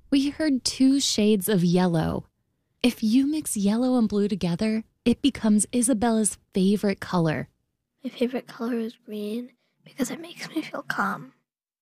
We heard two shades of yellow. If you mix yellow and blue together, it becomes Isabella's favorite color. My favorite color is green because it makes me feel calm.